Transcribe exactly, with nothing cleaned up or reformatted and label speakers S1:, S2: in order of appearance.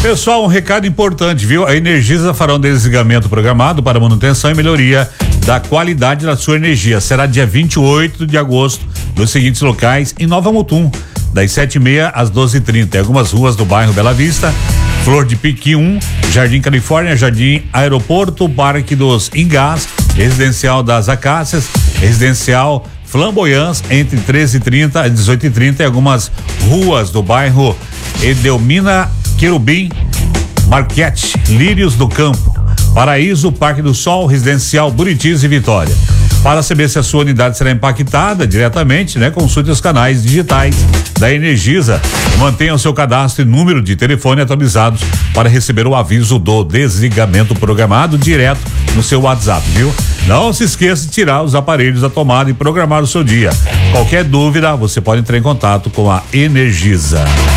S1: Pessoal, um recado importante, viu? A Energisa fará um desligamento programado para manutenção e melhoria da qualidade da sua energia. Será dia vinte e oito de agosto, nos seguintes locais, em Nova Mutum, das sete e meia às doze e trinta. Em algumas ruas do bairro Bela Vista, Flor de Piqui um, Jardim Califórnia, Jardim Aeroporto, Parque dos Ingás, Residencial das Acácias, Residencial Flamboyance, entre treze e trinta e dezoito e trinta, em algumas ruas do bairro Edelmina Querubim, Marquete, Lírios do Campo, Paraíso, Parque do Sol, Residencial Buritis e Vitória. Para saber se a sua unidade será impactada diretamente, né? Consulte os canais digitais da Energisa e mantenha o seu cadastro e número de telefone atualizados para receber o aviso do desligamento programado direto no seu WhatsApp, viu? Não se esqueça de tirar os aparelhos da tomada e programar o seu dia. Qualquer dúvida, você pode entrar em contato com a Energisa.